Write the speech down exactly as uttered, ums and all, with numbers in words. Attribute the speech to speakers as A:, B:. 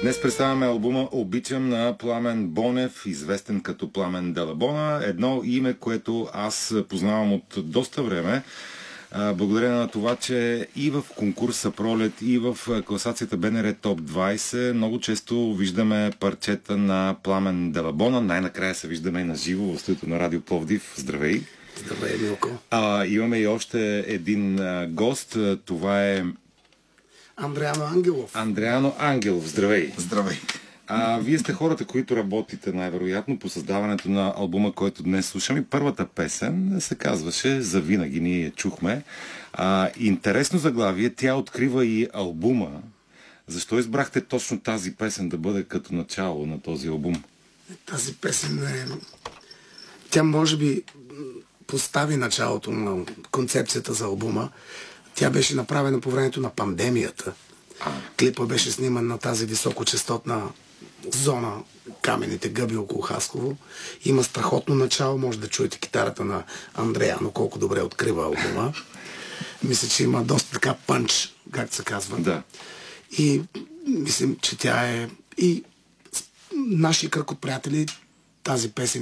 A: Днес представяме албума "Обичам" на Пламен Бонев, известен като Пламен Делабона. Едно име, което аз познавам от доста време, благодарение на това, че и в конкурса Пролет, и в класацията БНР Топ двайсет много често виждаме парчета на Пламен Делабона. Най-накрая се виждаме и на живо в студиото на Радио Пловдив. Здравей!
B: Здравей, Милко!
A: А, имаме и още един а, гост. Това е
B: Андреано Ангелов.
A: Андреано Ангелов. Здравей!
C: Здравей!
A: А, вие сте хората, които работите най-вероятно по създаването на албума, който днес слушам. И първата песен се казваше "Завинаги", ние я чухме. А, интересно заглавие, тя открива и албума. Защо избрахте точно тази песен да бъде като начало на този албум?
B: Тази песен е... Тя може би постави началото на концепцията за албума. Тя беше направена по времето на пандемията. А. Клипа беше сниман на тази високочастотна зона, каменните гъби около Хасково. Има страхотно начало, може да чуете китарата на Андреано, колко добре открива албума. Мисля, че има доста така пънч, както се казва.
A: Да.
B: И мислим, че тя е и нашия кръг от приятели, тази песен